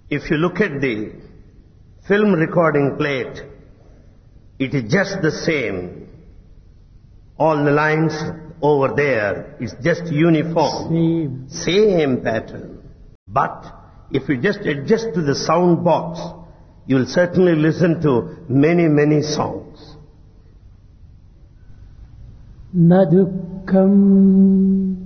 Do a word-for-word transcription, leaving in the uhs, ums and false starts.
If you look at the film recording plate, it is just the same. All the lines over there is just uniform. Same. Same pattern. But if you just adjust to the sound box, you will certainly listen to many, many songs. न दुःखम्